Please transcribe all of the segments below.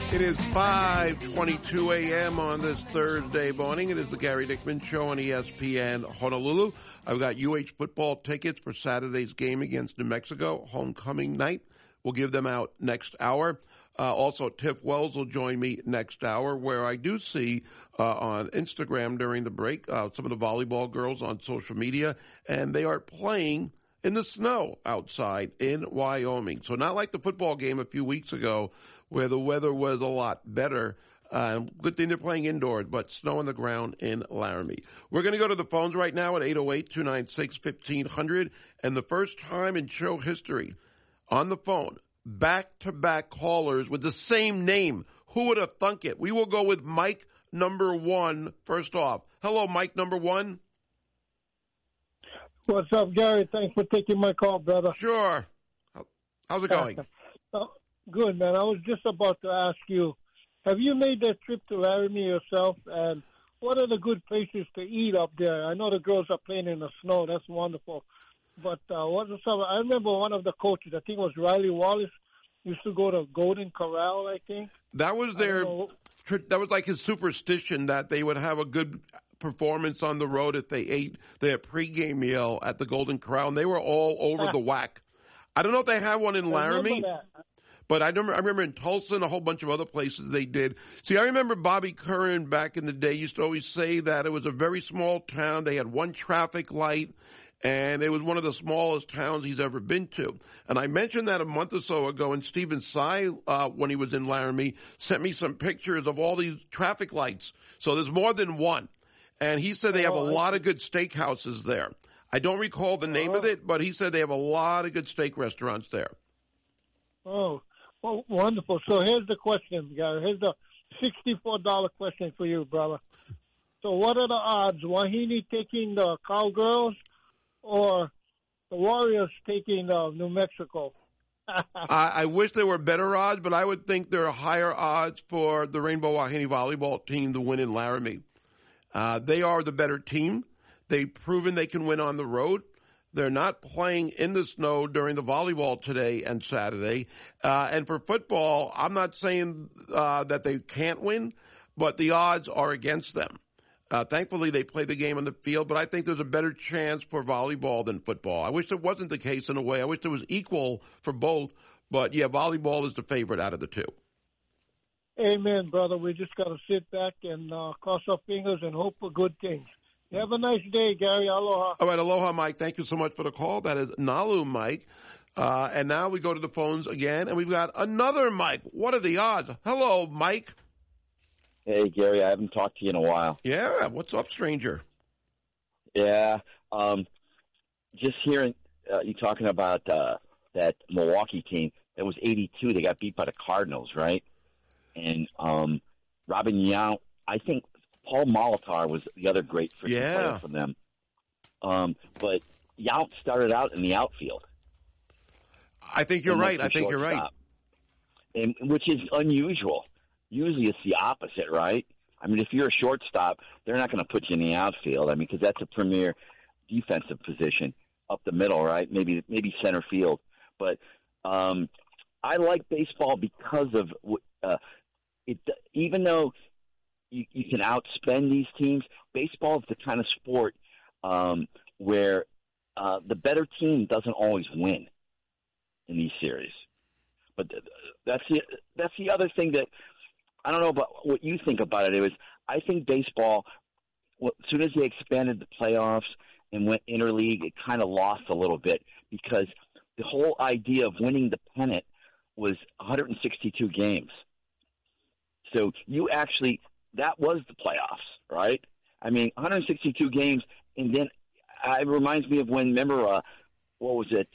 It is 5:22 a.m. on this Thursday morning. It is the Gary Dickman Show on ESPN Honolulu. I've got UH football tickets for Saturday's game against New Mexico, homecoming night. We'll give them out next hour. Also, Tiff Wells will join me next hour, where I do see on Instagram during the break some of the volleyball girls on social media, and they are playing in the snow outside in Wyoming. So not like the football game a few weeks ago where the weather was a lot better. Good thing they're playing indoors, but snow on the ground in Laramie. We're going to go to the phones right now at 808-296-1500. And the first time in show history on the phone, back-to-back callers with the same name. Who would have thunk it? We will go with Mike number one first off. Hello, Mike number one. What's up, Gary? Thanks for taking my call, brother. Sure. How's it going? Good, man. I was just about to ask you, have you made that trip to Laramie yourself? And what are the good places to eat up there? I know the girls are playing in the snow. That's wonderful. But what are some? I remember one of the coaches, I think it was Riley Wallace, used to go to Golden Corral, I think. That was that was like his superstition that they would have a good performance on the road if they ate their pregame meal at the Golden Corral, and they were all over the whack. I don't know if they have one in Laramie, but I remember in Tulsa and a whole bunch of other places they did. See, I remember Bobby Curran back in the day used to always say that it was a very small town. They had one traffic light, and it was one of the smallest towns he's ever been to. And I mentioned that a month or so ago, and Stephen Sy, when he was in Laramie, sent me some pictures of all these traffic lights. So there's more than one. And he said they have a lot of good steakhouses there. I don't recall the name of it, but he said they have a lot of good steak restaurants there. Oh, well, wonderful. So here's the question, Gary. Here's the $64 question for you, brother. So what are the odds? Wahine taking the Cowgirls or the Warriors taking New Mexico? I wish there were better odds, but I would think there are higher odds for the Rainbow Wahine volleyball team to win in Laramie. They are the better team. They've proven they can win on the road. They're not playing in the snow during the volleyball today and Saturday. And for football, I'm not saying that they can't win, but the odds are against them. Thankfully, they play the game on the field, but I think there's a better chance for volleyball than football. I wish it wasn't the case in a way. I wish it was equal for both. But, yeah, volleyball is the favorite out of the two. Amen, brother. We just got to sit back and cross our fingers and hope for good things. Have a nice day, Gary. Aloha. All right, aloha, Mike. Thank you so much for the call. That is Nalu Mike. And now we go to the phones again, and we've got another Mike. What are the odds? Hello, Mike. Hey, Gary. I haven't talked to you in a while. Yeah, what's up, stranger? Yeah, just hearing you talking about that Milwaukee team. That was 82. They got beat by the Cardinals, right? And Robin Yount, I think Paul Molitor was the other great player for them. But Yount started out in the outfield. I think you're right. And which is unusual. Usually it's the opposite, right? I mean, if you're a shortstop, they're not going to put you in the outfield. I mean, because that's a premier defensive position up the middle, right? Maybe center field. But I like baseball because of it. Even though you can outspend these teams, baseball is the kind of sport where the better team doesn't always win in these series. But that's the other thing that I don't know about what you think about it. I think baseball, as soon as they expanded the playoffs and went interleague, it kind of lost a little bit because the whole idea of winning the pennant was 162 games. So that was the playoffs, right? I mean, 162 games, and then it reminds me of when, remember, what was it,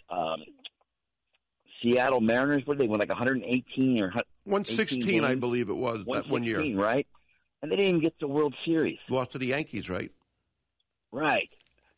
Seattle Mariners, what did they win, like 118 or 116, I believe it was, that 1 year. Right? And they didn't even get to the World Series. Lost to the Yankees, right? Right.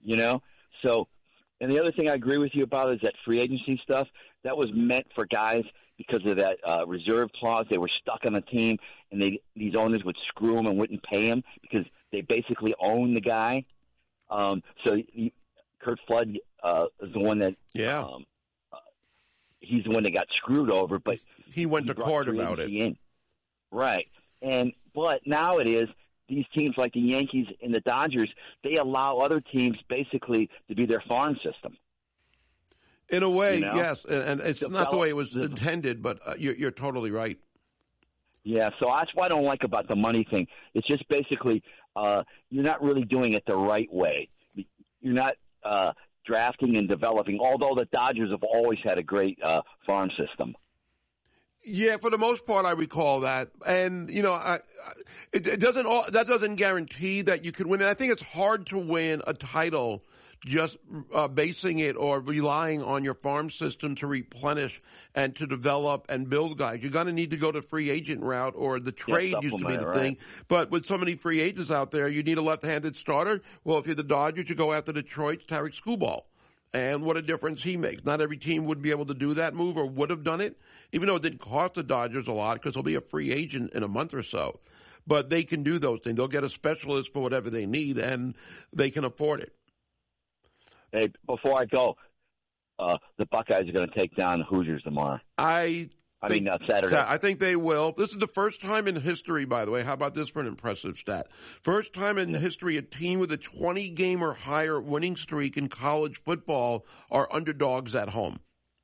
So, and the other thing I agree with you about is that free agency stuff, that was meant for guys because of that reserve clause. They were stuck on the team, and these owners would screw them and wouldn't pay them because they basically own the guy. So Curt Flood is the one that he's the one that got screwed over, but he went to court about it. Right. But now it is these teams like the Yankees and the Dodgers, they allow other teams basically to be their farm system. In a way, You know? yes, and it's not the way it was intended, but you're totally right. Yeah, so that's what I don't like about the money thing. It's just basically you're not really doing it the right way. You're not drafting and developing, although the Dodgers have always had a great farm system. Yeah, for the most part, I recall that, and it doesn't. That doesn't guarantee that you could win. And I think it's hard to win a title just basing it or relying on your farm system to replenish and to develop and build guys. You're going to need to go the free agent route, or the trade used to be the thing. But with so many free agents out there, you need a left-handed starter. Well, if you're the Dodgers, you go after Detroit's Tarek Skubal. And what a difference he makes. Not every team would be able to do that move or would have done it, even though it didn't cost the Dodgers a lot because he'll be a free agent in a month or so. But they can do those things. They'll get a specialist for whatever they need, and they can afford it. Hey, before I go, the Buckeyes are going to take down the Hoosiers tomorrow. Saturday. I think they will. This is the first time in history, by the way. How about this for an impressive stat? First time in history a team with a 20-game or higher winning streak in college football are underdogs at home.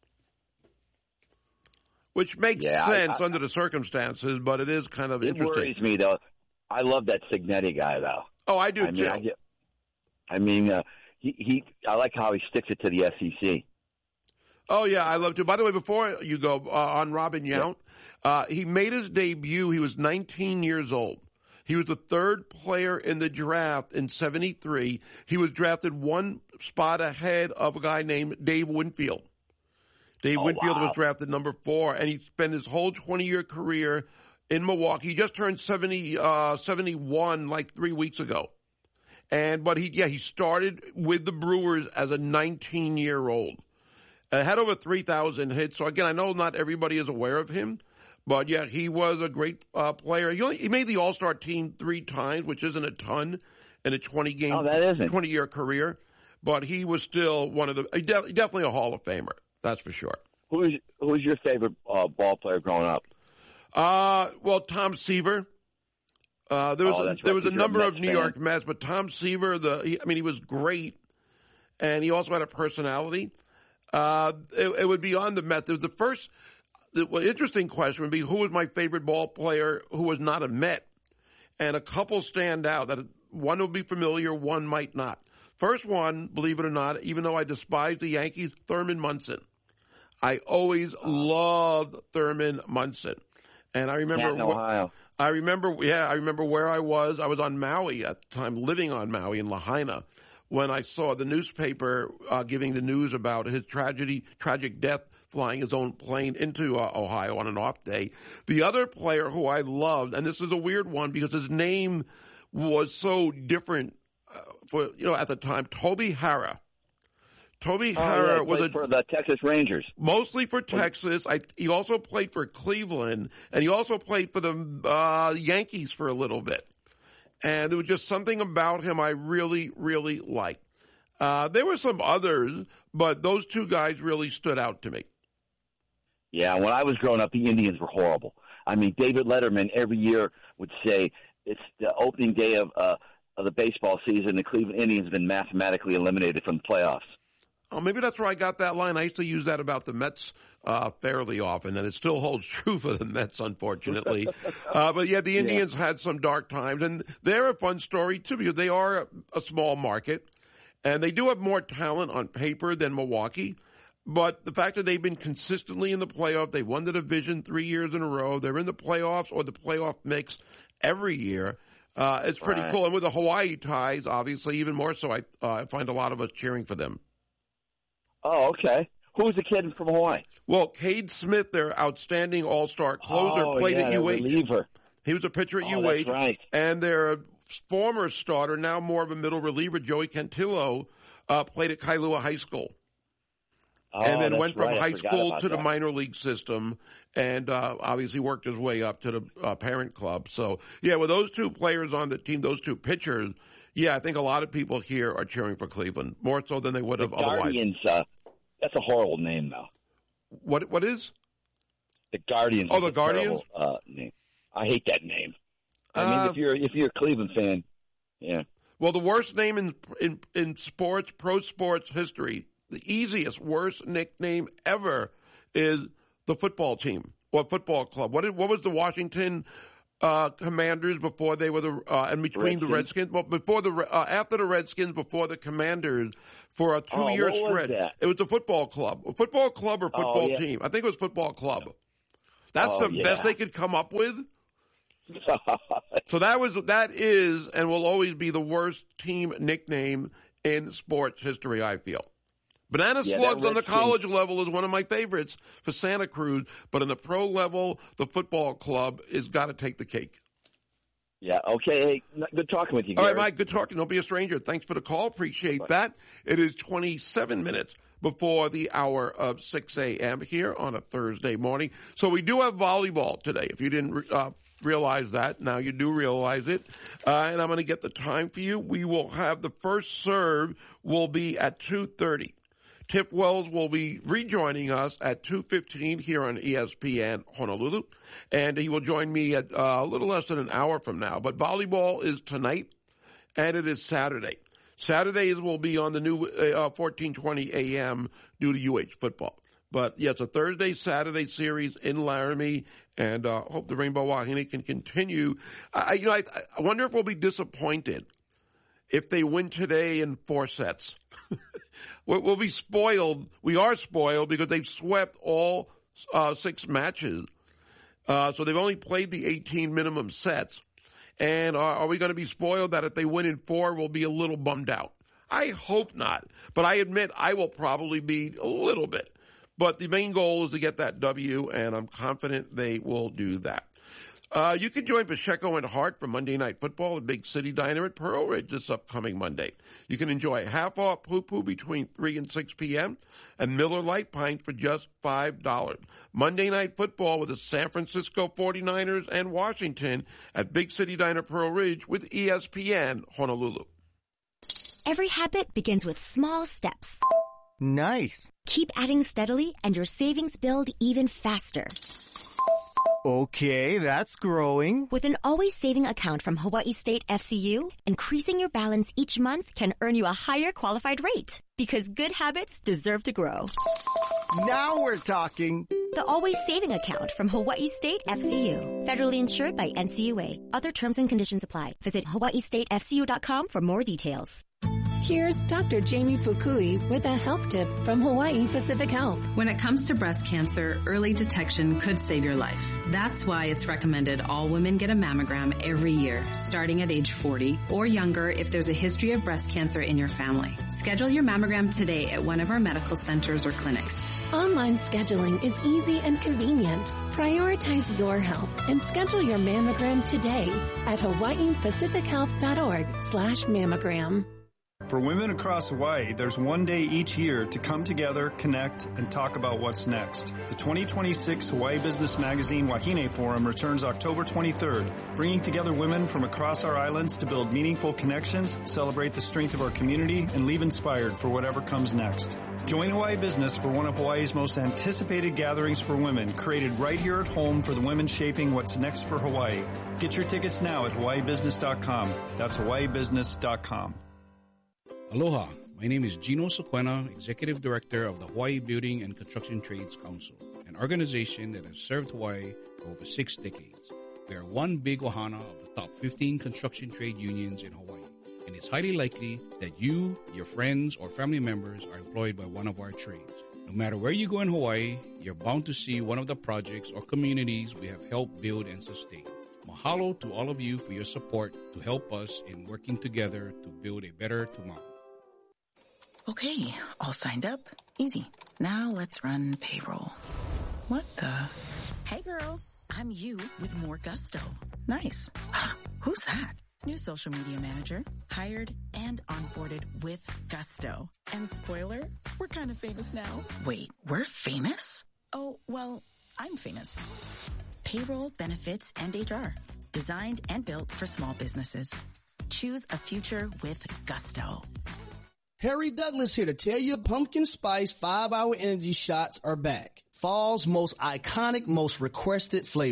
Which makes sense under the circumstances, but it is kind of interesting. It worries me, though. I love that Cignetti guy, though. Oh, I do, too. I like how he sticks it to the SEC. Oh, yeah, I love to. By the way, before you go, on Robin Yount, he made his debut. He was 19 years old. He was the third player in the draft in 73. He was drafted one spot ahead of a guy named Dave Winfield. Dave Winfield was drafted number 4, and he spent his whole 20-year career in Milwaukee. He just turned 71 like 3 weeks ago. But he started with the Brewers as a 19-year-old. Had over 3,000 hits. So, again, I know not everybody is aware of him. But, yeah, he was a great player. He made the All-Star team 3 times, which isn't a ton in a 20-year career. But he was still definitely a Hall of Famer. That's for sure. Who's your favorite ball player growing up? Well, Tom Seaver. There was a number of New York Mets, but Tom Seaver, he was great. And he also had a personality. It would be on the Mets. The interesting question would be, who was my favorite ball player who was not a Met? And a couple stand out. That one will be familiar, one might not. First one, believe it or not, even though I despise the Yankees, Thurman Munson. I always loved Thurman Munson. And I remember in Ohio. I remember where I was. I was on Maui at the time, living on Maui in Lahaina, when I saw the newspaper giving the news about his tragic death flying his own plane into Ohio on an off day. The other player who I loved, and this is a weird one because his name was so different at the time, Toby Harrah. Toby Harrah was for the Texas Rangers. Mostly for Texas. He also played for Cleveland, and he also played for the Yankees for a little bit. And there was just something about him I really, really liked. There were some others, but those 2 guys really stood out to me. Yeah, when I was growing up, the Indians were horrible. I mean, David Letterman every year would say it's the opening day of the baseball season. The Cleveland Indians have been mathematically eliminated from the playoffs. Oh, maybe that's where I got that line. I used to use that about the Mets fairly often, and it still holds true for the Mets, unfortunately. But, yeah, the Indians had some dark times, and they're a fun story, too, because they are a small market, and they do have more talent on paper than Milwaukee. But the fact that they've been consistently in the playoff, they've won the division 3 years in a row, they're in the playoffs or the playoff mix every year. It's pretty cool. And with the Hawaii ties, obviously, even more so, I find a lot of us cheering for them. Oh, okay. Who's the kid from Hawaii? Well, Cade Smith, their outstanding all-star closer, played at UH. Reliever. He was a pitcher at UH. That's right. And their former starter, now more of a middle reliever, Joey Cantillo, played at Kailua High School. And then went from high school to the minor league system and obviously worked his way up to the parent club. So, yeah, with those 2 players on the team, those 2 pitchers, yeah, I think a lot of people here are cheering for Cleveland, more so than they would have otherwise. Guardians, that's a horrible name, though. What is? The Guardians. Oh, the Guardians? Name. I hate that name. I mean, if you're a Cleveland fan, yeah. Well, the worst name in sports, pro sports history, the easiest, worst nickname ever is the football team or football club. What was the Washington Commanders before they were the between the Redskins? Well, after the Redskins, before the Commanders, for a 2-year stretch. It was a football club, or football team. I think it was football club. That's the best they could come up with. So that is and will always be the worst team nickname in sports history, I feel. Banana Slugs on the college level is one of my favorites for Santa Cruz, but in the pro level, the football club has got to take the cake. Yeah, okay. Hey, good talking with you, Gary. All right, Mike, good talking. Don't be a stranger. Thanks for the call. Appreciate that. It is 27 minutes before the hour of 6 a.m. here on a Thursday morning. So we do have volleyball today. If you didn't realize that, now you do realize it. And I'm going to get the time for you. We will have the first serve will be at 2:30. Tiff Wells will be rejoining us at 2:15 here on ESPN Honolulu, and he will join me at a little less than an hour from now. But volleyball is tonight, and it is Saturday. Saturdays will be on the new 1420 a.m. due to UH football. But, yeah, it's a Thursday-Saturday series in Laramie, and hope the Rainbow Wahine can continue. I wonder if we'll be disappointed if they win today in 4 sets. We'll be spoiled. We are spoiled because they've swept all 6 matches. So they've only played the 18 minimum sets. And are we going to be spoiled that if they win in 4, we'll be a little bummed out? I hope not. But I admit I will probably be a little bit. But the main goal is to get that W, and I'm confident they will do that. You can join Pacheco and Hart for Monday Night Football at Big City Diner at Pearl Ridge this upcoming Monday. You can enjoy half-off poo-poo between 3 and 6 p.m. and Miller Lite pints for just $5. Monday Night Football with the San Francisco 49ers and Washington at Big City Diner Pearl Ridge with ESPN Honolulu. Every habit begins with small steps. Nice. Keep adding steadily and your savings build even faster. Okay, that's growing. With an always saving account from Hawaii State FCU, increasing your balance each month can earn you a higher qualified rate. Because good habits deserve to grow. Now we're talking. The Always Saving Account from Hawaii State FCU. Federally insured by NCUA. Other terms and conditions apply. Visit hawaiistatefcu.com for more details. Here's Dr. Jamie Fukui with a health tip from Hawaii Pacific Health. When it comes to breast cancer, early detection could save your life. That's why it's recommended all women get a mammogram every year, starting at age 40 or younger if there's a history of breast cancer in your family. Schedule your mammogram today at one of our medical centers or clinics. Online scheduling is easy and convenient. Prioritize your health and schedule your mammogram today at hawaiipacifichealth.org/mammogram. For women across Hawaii, there's one day each year to come together, connect, and talk about what's next. The 2026 Hawaii Business Magazine Wahine Forum returns October 23rd, bringing together women from across our islands to build meaningful connections, celebrate the strength of our community, and leave inspired for whatever comes next. Join Hawaii Business for one of Hawaii's most anticipated gatherings for women, created right here at home for the women shaping what's next for Hawaii. Get your tickets now at hawaiibusiness.com. That's hawaiibusiness.com. Aloha, my name is Gino Sequena, Executive Director of the Hawaii Building and Construction Trades Council, an organization that has served Hawaii for over 6 decades. We are one big ohana of the top 15 construction trade unions in Hawaii, and it's highly likely that you, your friends, or family members are employed by one of our trades. No matter where you go in Hawaii, you're bound to see one of the projects or communities we have helped build and sustain. Mahalo to all of you for your support to help us in working together to build a better tomorrow. Okay, all signed up. Easy. Now let's run payroll. What the? Hey girl, I'm you with more gusto. Nice. Who's that? New social media manager. Hired and onboarded with gusto. And spoiler, we're kind of famous now. Wait, we're famous? Oh, well, I'm famous. Payroll, benefits, and HR. Designed and built for small businesses. Choose a future with gusto. Harry Douglas here to tell you pumpkin spice 5-hour energy shots are back. Fall's most iconic, most requested flavor.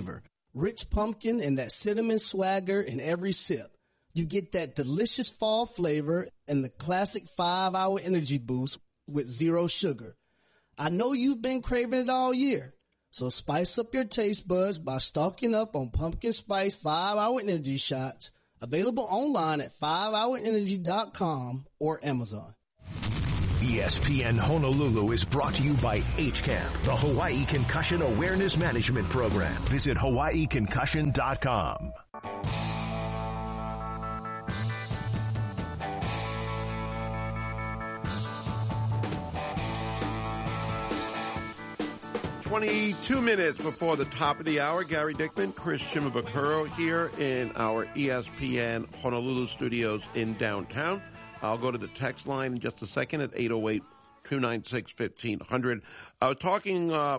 Rich pumpkin and that cinnamon swagger in every sip. You get that delicious fall flavor and the classic 5-hour energy boost with zero sugar. I know you've been craving it all year, so spice up your taste buds by stocking up on Pumpkin Spice 5-hour energy shots, available online at 5hourenergy.com or Amazon. ESPN Honolulu is brought to you by HCAMP, the Hawaii Concussion Awareness Management Program. Visit hawaiiconcussion.com. "22 minutes before the top of the hour, Gary Dickman, Chris Shimabukuro here in our ESPN Honolulu studios in downtown. I'll go to the text line in just a second at 808-296-1500. I was talking